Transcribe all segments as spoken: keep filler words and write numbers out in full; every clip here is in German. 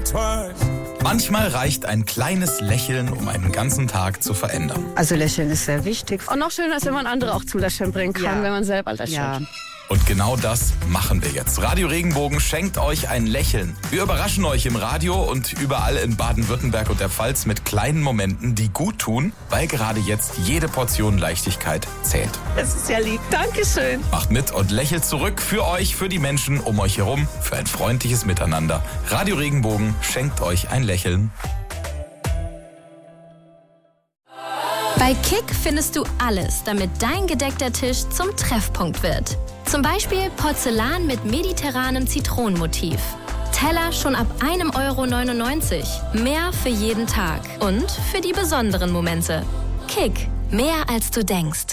Manchmal reicht ein kleines Lächeln, um einen ganzen Tag zu verändern. Also Lächeln ist sehr wichtig. Und noch schöner ist, wenn man andere auch zum Lächeln bringen kann, Ja. wenn man selber lächelt. Ja. Und genau das machen wir jetzt. Radio Regenbogen schenkt euch ein Lächeln. Wir überraschen euch im Radio und überall in Baden-Württemberg und der Pfalz mit kleinen Momenten, die gut tun, weil gerade jetzt jede Portion Leichtigkeit zählt. Das ist ja lieb. Dankeschön. Macht mit und lächelt zurück für euch, für die Menschen um euch herum, für ein freundliches Miteinander. Radio Regenbogen schenkt euch ein Lächeln. Bei Kick findest du alles, damit dein gedeckter Tisch zum Treffpunkt wird. Zum Beispiel Porzellan mit mediterranem Zitronenmotiv. Teller schon ab einem Euro neunundneunzig. Mehr für jeden Tag und für die besonderen Momente. Kick, mehr als du denkst.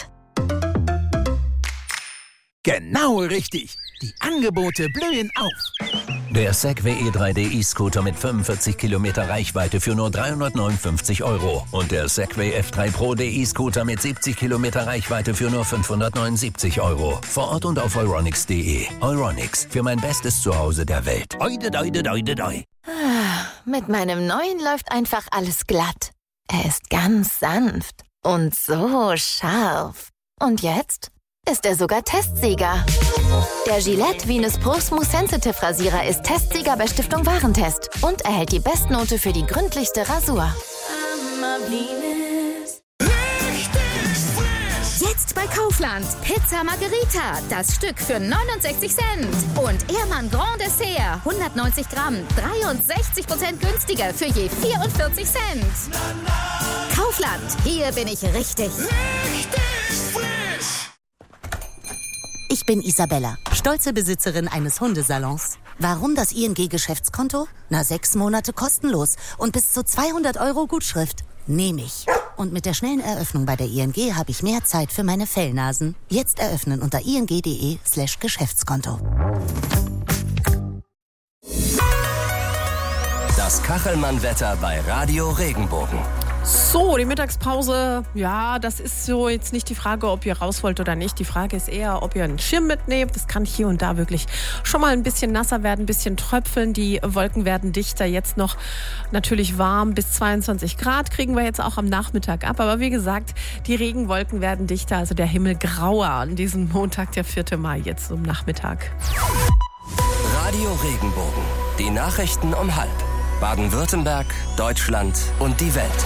Genau richtig. Die Angebote blühen auf. Der Segway E drei D E-Scooter mit fünfundvierzig Kilometer Reichweite für nur dreihundertneunundfünfzig Euro. Und der Segway F drei Pro D E-Scooter mit siebzig Kilometer Reichweite für nur fünfhundertneunundsiebzig Euro. Vor Ort und auf euronics punkt de. Euronics, für mein bestes Zuhause der Welt. Oide, oide, oide, oide. Mit meinem neuen läuft einfach alles glatt. Er ist ganz sanft und so scharf. Und jetzt ist er sogar Testsieger. Der Gillette Venus Pro Smooth Sensitive Rasierer ist Testsieger bei Stiftung Warentest und erhält die Bestnote für die gründlichste Rasur. Jetzt bei Kaufland. Pizza Margherita. Das Stück für neunundsechzig Cent. Und Ehrmann Grand Dessert. hundertneunzig Gramm. dreiundsechzig Prozent günstiger für je vierundvierzig Cent. Kaufland. Hier bin ich richtig. Ich bin Isabella, stolze Besitzerin eines Hundesalons. Warum das I N G-Geschäftskonto? Na, sechs Monate kostenlos und bis zu zweihundert Euro Gutschrift. Nehme ich. Und mit der schnellen Eröffnung bei der I N G habe ich mehr Zeit für meine Fellnasen. Jetzt eröffnen unter ing.de slash Geschäftskonto. Das Kachelmann-Wetter bei Radio Regenbogen. So, die Mittagspause, ja, das ist so jetzt nicht die Frage, ob ihr raus wollt oder nicht. Die Frage ist eher, ob ihr einen Schirm mitnehmt. Das kann hier und da wirklich schon mal ein bisschen nasser werden, ein bisschen tröpfeln. Die Wolken werden dichter, jetzt noch natürlich warm. Bis zweiundzwanzig Grad kriegen wir jetzt auch am Nachmittag ab. Aber wie gesagt, die Regenwolken werden dichter, also der Himmel grauer an diesem Montag, der vierte Mai, jetzt um Nachmittag. Radio Regenbogen, die Nachrichten um halb. Baden-Württemberg, Deutschland und die Welt.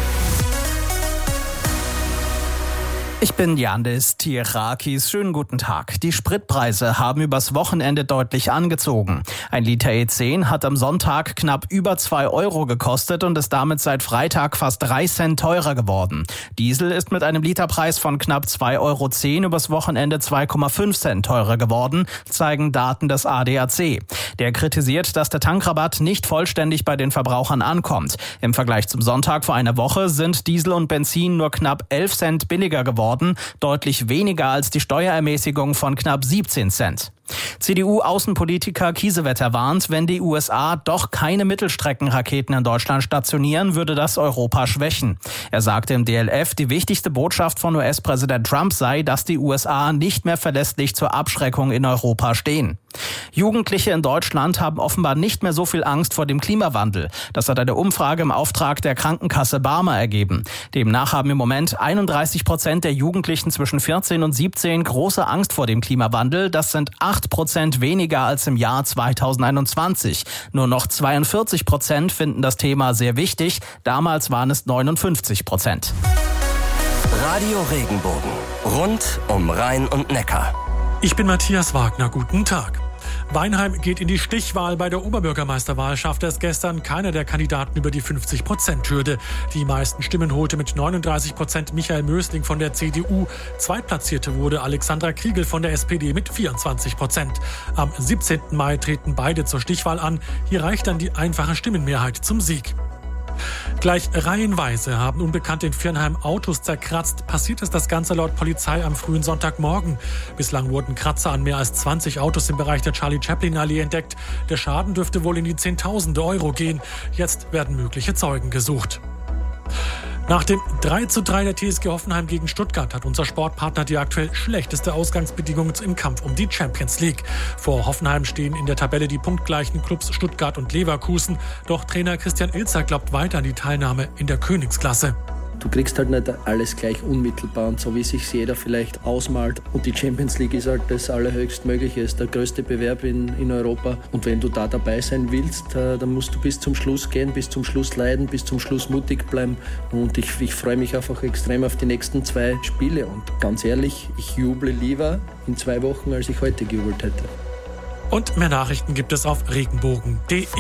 Ich bin Yandis Tirakis. Schönen guten Tag. Die Spritpreise haben übers Wochenende deutlich angezogen. Ein Liter E zehn hat am Sonntag knapp über zwei Euro gekostet und ist damit seit Freitag fast drei Cent teurer geworden. Diesel ist mit einem Literpreis von knapp zwei Euro zehn übers Wochenende zwei Komma fünf Cent teurer geworden, zeigen Daten des A D A C. Der kritisiert, dass der Tankrabatt nicht vollständig bei den Verbrauchern ankommt. Im Vergleich zum Sonntag vor einer Woche sind Diesel und Benzin nur knapp elf Cent billiger geworden. Deutlich weniger als die Steuerermäßigung von knapp siebzehn Cent. C D U-Außenpolitiker Kiesewetter warnt, wenn die U S A doch keine Mittelstreckenraketen in Deutschland stationieren, würde das Europa schwächen. Er sagte im D L F, die wichtigste Botschaft von U S-Präsident Trump sei, dass die U S A nicht mehr verlässlich zur Abschreckung in Europa stehen. Jugendliche in Deutschland haben offenbar nicht mehr so viel Angst vor dem Klimawandel. Das hat eine Umfrage im Auftrag der Krankenkasse Barmer ergeben. Demnach haben im Moment einunddreißig Prozent der Jugendlichen zwischen vierzehn und siebzehn große Angst vor dem Klimawandel. Das sind acht Prozent weniger als im Jahr zweitausendeinundzwanzig. Nur noch zweiundvierzig Prozent finden das Thema sehr wichtig. Damals waren es neunundfünfzig Prozent. Radio Regenbogen. Rund um Rhein und Neckar. Ich bin Matthias Wagner. Guten Tag. Weinheim geht in die Stichwahl. Bei der Oberbürgermeisterwahl schaffte es gestern keiner der Kandidaten über die fünfzig Prozent Hürde. Die meisten Stimmen holte mit neununddreißig Prozent Michael Mösling von der C D U. Zweitplatzierte wurde Alexandra Kriegel von der S P D mit vierundzwanzig Prozent. Am siebzehnten Mai treten beide zur Stichwahl an. Hier reicht dann die einfache Stimmenmehrheit zum Sieg. Gleich reihenweise haben Unbekannte in Viernheim Autos zerkratzt. Passiert ist das Ganze laut Polizei am frühen Sonntagmorgen. Bislang wurden Kratzer an mehr als zwanzig Autos im Bereich der Charlie-Chaplin-Allee entdeckt. Der Schaden dürfte wohl in die Zehntausende Euro gehen. Jetzt werden mögliche Zeugen gesucht. Nach dem drei zu drei der T S G Hoffenheim gegen Stuttgart hat unser Sportpartner die aktuell schlechteste Ausgangsbedingungen im Kampf um die Champions League. Vor Hoffenheim stehen in der Tabelle die punktgleichen Clubs Stuttgart und Leverkusen. Doch Trainer Christian Ilzer glaubt weiter an die Teilnahme in der Königsklasse. Du kriegst halt nicht alles gleich unmittelbar und so wie sich jeder vielleicht ausmalt. Und die Champions League ist halt das Allerhöchstmögliche, ist der größte Bewerb in, in Europa. Und wenn du da dabei sein willst, dann musst du bis zum Schluss gehen, bis zum Schluss leiden, bis zum Schluss mutig bleiben. Und ich, ich freue mich einfach extrem auf die nächsten zwei Spiele. Und ganz ehrlich, ich juble lieber in zwei Wochen, als ich heute gejubelt hätte. Und mehr Nachrichten gibt es auf regenbogen punkt de.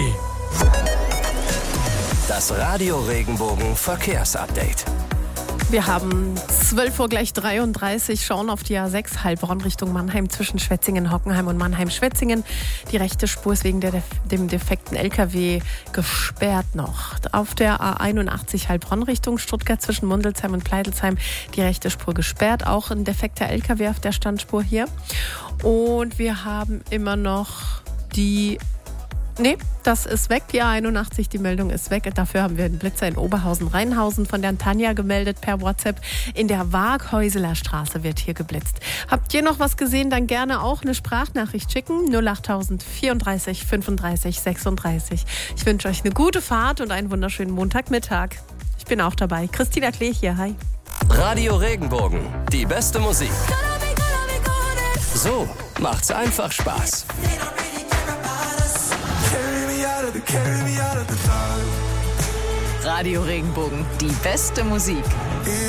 Das Radio Regenbogen Verkehrsupdate. Wir haben zwölf Uhr gleich dreiunddreißig, schauen auf die A sechs Heilbronn Richtung Mannheim zwischen Schwetzingen, Hockenheim und Mannheim-Schwetzingen. Die rechte Spur ist wegen der, dem defekten L K W gesperrt noch. Auf der A einundachtzig Heilbronn Richtung Stuttgart zwischen Mundelsheim und Pleidelsheim die rechte Spur gesperrt. Auch ein defekter L K W auf der Standspur hier. Und wir haben immer noch die... Nee, das ist weg, die A einundachtzig, die Meldung ist weg. Dafür haben wir einen Blitzer in Oberhausen-Rheinhausen von der Tanja gemeldet per WhatsApp. In der Waaghäuseler Straße wird hier geblitzt. Habt ihr noch was gesehen, dann gerne auch eine Sprachnachricht schicken. null achttausend vierunddreißig fünfunddreißig sechsunddreißig. Ich wünsche euch eine gute Fahrt und einen wunderschönen Montagmittag. Ich bin auch dabei. Christina Klee hier, hi. Radio Regenbogen, die beste Musik. So macht's einfach Spaß. Radio Regenbogen, die beste Musik.